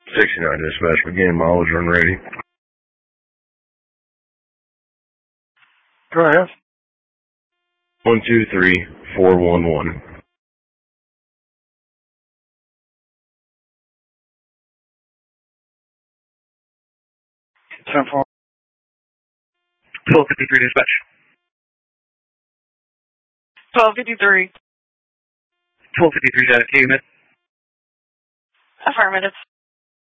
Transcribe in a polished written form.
69 dispatch, begin mileage run ready. Go ahead. 123411. 10-4. 1253 dispatch. 1253. 1253 is that a unit? Affirmative.